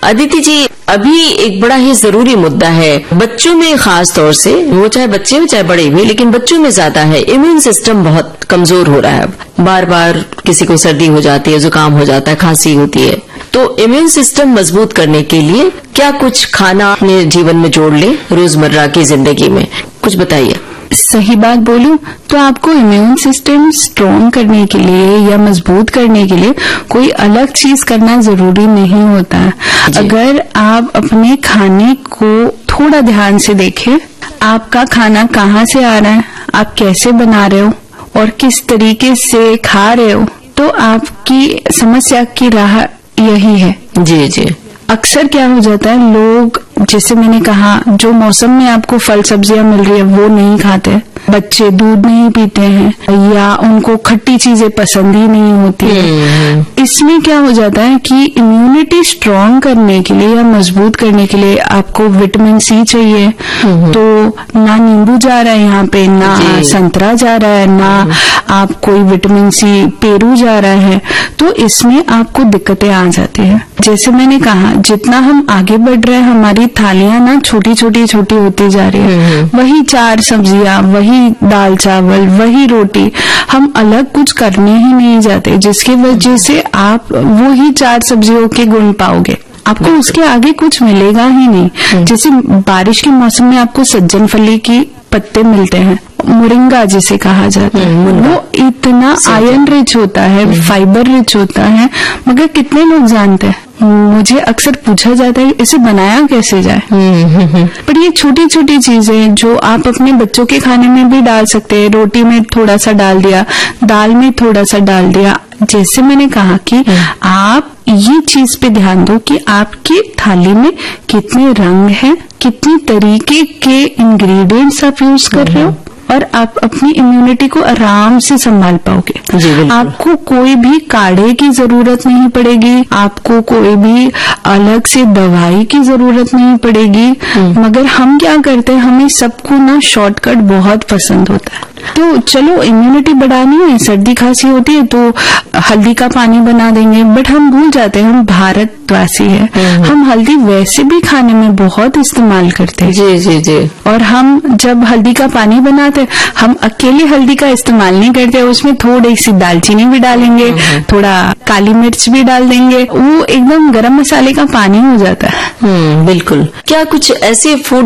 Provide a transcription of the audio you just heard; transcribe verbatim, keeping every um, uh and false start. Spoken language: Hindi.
अदिति जी, अभी एक बड़ा ही जरूरी मुद्दा है बच्चों में, खास तौर से, वो चाहे बच्चे हो चाहे बड़े भी, लेकिन बच्चों में ज्यादा है। इम्यून सिस्टम बहुत कमजोर हो रहा है। अब बार बार किसी को सर्दी हो जाती है, जुकाम हो जाता है, खांसी होती है। तो इम्यून सिस्टम मजबूत करने के लिए क्या कुछ खाना अपने जीवन में जोड़ ले रोजमर्रा की जिंदगी में, कुछ बताइए। सही बात बोलूं तो आपको इम्यून सिस्टम स्ट्रॉन्ग करने के लिए या मजबूत करने के लिए कोई अलग चीज करना जरूरी नहीं होता है। अगर आप अपने खाने को थोड़ा ध्यान से देखें, आपका खाना कहाँ से आ रहा है, आप कैसे बना रहे हो और किस तरीके से खा रहे हो, तो आपकी समस्या की राह यही है। जी जी। अक्सर क्या हो जाता है, लोग, जैसे मैंने कहा, जो मौसम में आपको फल सब्जियां मिल रही है वो नहीं खाते, बच्चे दूध नहीं पीते हैं या उनको खट्टी चीजें पसंद ही नहीं होती है। इसमें क्या हो जाता है कि इम्यूनिटी स्ट्रांग करने के लिए या मजबूत करने के लिए आपको विटामिन सी चाहिए। तो ना नींबू जा रहा है यहाँ पे, ना संतरा जा रहा है, ना आप कोई विटामिन सी पेरू जा रहा है, तो इसमें आपको दिक्कतें आ जाती है। जैसे मैंने कहा, जितना हम आगे बढ़ रहे हैं हमारी थालियां ना छोटी छोटी छोटी होती जा रही है। वही चार सब्जियां, वही दाल चावल, वही रोटी, हम अलग कुछ करने ही नहीं जाते, जिसकी वजह से आप वो ही चार सब्जियों के गुण पाओगे, आपको उसके आगे कुछ मिलेगा ही नहीं। जैसे बारिश के मौसम में आपको सज्जन फली की पत्ते मिलते हैं, मोरिंगा जिसे कहा जाता है, वो इतना आयरन रिच होता है, फाइबर रिच होता है, मगर कितने लोग जानते हैं। मुझे अक्सर पूछा जाता है इसे बनाया कैसे जाए, पर ये छोटी छोटी चीजें जो आप अपने बच्चों के खाने में भी डाल सकते हैं। रोटी में थोड़ा सा डाल दिया, दाल में थोड़ा सा डाल दिया। जैसे मैंने कहा कि आप ये चीज पे ध्यान दो कि आपकी थाली में कितने रंग हैं, कितनी तरीके के इंग्रेडिएंट्स आप यूज कर रहे हो, और आप अपनी इम्यूनिटी को आराम से संभाल पाओगे। आपको कोई भी काढ़े की जरूरत नहीं पड़ेगी, आपको कोई भी अलग से दवाई की जरूरत नहीं पड़ेगी। मगर हम क्या करते हैं, हमें सबको ना शॉर्टकट बहुत पसंद होता है। तो चलो इम्यूनिटी बढ़ानी है, सर्दी खांसी होती है तो हल्दी का पानी बना देंगे, बट हम भूल जाते हैं हम भारतवासी है, हम हल्दी वैसे भी खाने में बहुत इस्तेमाल करते हैं। जी जी जी। और हम जब हल्दी का पानी बनाते हैं, हम अकेले हल्दी का इस्तेमाल नहीं करते, उसमें थोड़ी सी दालचीनी भी डालेंगे, थोड़ा काली मिर्च भी डाल देंगे, वो एकदम गरम मसाले का पानी हो जाता है। हम्म, बिल्कुल। क्या कुछ ऐसे फूड